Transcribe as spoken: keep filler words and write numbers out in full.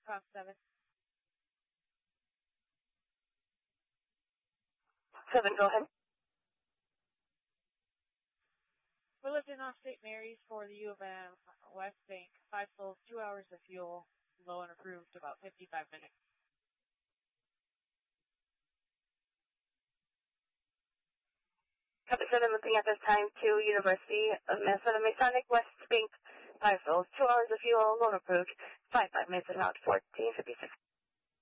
Cross seven. Seven, go ahead. We lived in Off-State Marys for the U of M, West Bank. Five souls, two hours of fuel, low and approved, about fifty-five minutes. Copy seven, looking at this time to University of Minnesota Masonic, West Bank, five souls, two hours of fuel, loan approved, five, five minutes, and about fourteen fifty-six.